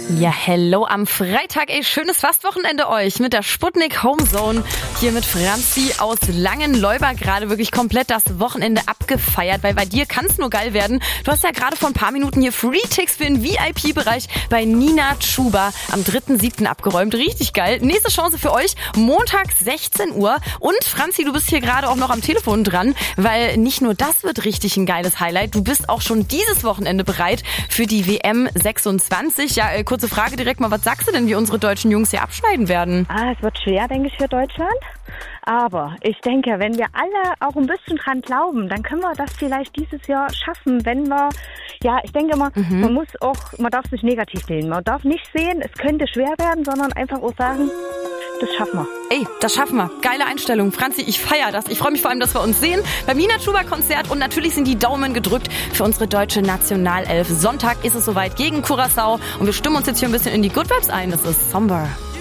Ja, hello am Freitag. Schönes Fastwochenende euch mit der Sputnik Homezone. Hier mit Franzi aus Langenleuba gerade wirklich komplett das Wochenende abgefeiert, weil bei dir kann es nur geil werden. Du hast ja gerade vor ein paar Minuten hier Free-Ticks für den VIP-Bereich bei Nina Chuba am 3.7. abgeräumt. Richtig geil. Nächste Chance für euch, Montag 16 Uhr. Und Franzi, du bist hier gerade auch noch am Telefon dran, weil nicht nur das wird richtig ein geiles Highlight. Du bist auch schon dieses Wochenende bereit für die WM 26. Ja, kurze Frage direkt mal, was sagst du denn, wie unsere deutschen Jungs hier abschneiden werden? Es wird schwer, denke ich, für Deutschland. Aber ich denke, wenn wir alle auch ein bisschen dran glauben, dann können wir das vielleicht dieses Jahr schaffen, wenn wir, ich denke immer, man darf es nicht negativ sehen. Man darf nicht sehen, es könnte schwer werden, sondern einfach auch sagen, das schaffen wir. Das schaffen wir. Geile Einstellung. Franzi, ich feiere das. Ich freue mich vor allem, dass wir uns sehen beim Nina Chuba Konzert und natürlich sind die Daumen gedrückt für unsere deutsche Nationalelf. Sonntag ist es soweit gegen Curaçao und wir stimmen uns jetzt hier ein bisschen in die Good Vibes ein. Das ist Somber.